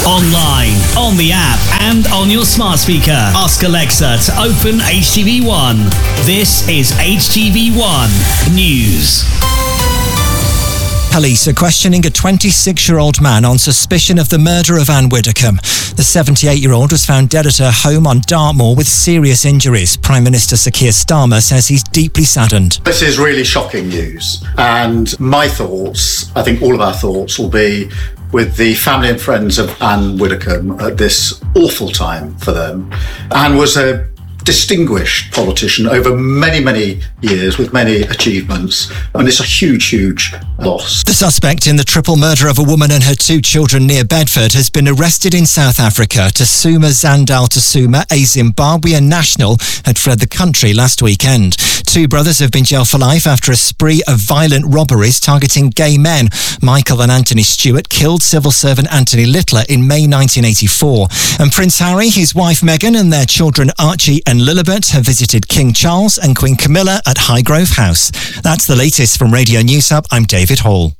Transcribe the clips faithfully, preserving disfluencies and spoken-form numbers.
Online, on the app, and on your smart speaker. Ask Alexa to open H T V one. This is H T V one News. Police are questioning a twenty-six-year-old man on suspicion of the murder of Anne Widdecombe. The seventy-eight-year-old was found dead at her home on Dartmoor with serious injuries. Prime Minister Sir Keir Starmer says he's deeply saddened. This is really shocking news, and my thoughts, I think all of our thoughts, will be with the family and friends of Anne Widdecombe at this awful time for them. Anne was a distinguished politician over many, many years with many achievements, and it's a huge, huge loss. The suspect in the triple murder of a woman and her two children near Bedford has been arrested in South Africa. Tasuma Zandal Tasuma, a Zimbabwean national, had fled the country last weekend. Two brothers have been jailed for life after a spree of violent robberies targeting gay men. Michael and Anthony Stewart killed civil servant Anthony Littler in May nineteen eighty-four. And Prince Harry, his wife Meghan and their children Archie and Lilibet have visited King Charles and Queen Camilla at Highgrove House. That's the latest from Radio News Hub. I'm David Hall.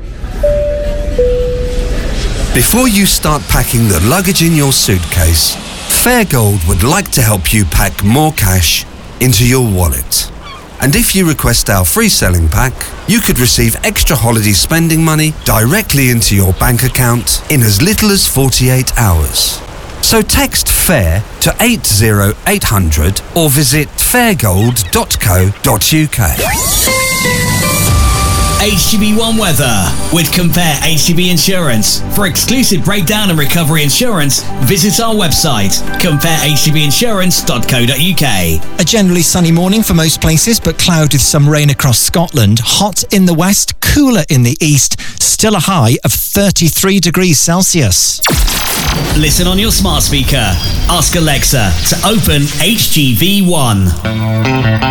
Before you start packing the luggage in your suitcase, Fairgold would like to help you pack more cash into your wallet. And if you request our free selling pack, you could receive extra holiday spending money directly into your bank account in as little as forty-eight hours. So text FAIR to eight zero eight hundred or visit fairgold dot co dot uk. H T V one weather with Compare H T V Insurance. For exclusive breakdown and recovery insurance, visit our website, compare h t v insurance dot co dot uk. A generally sunny morning for most places, but cloud with some rain across Scotland. Hot in the west, cooler in the east. Still a high of thirty-three degrees Celsius. Listen on your smart speaker. Ask Alexa to open H T V one.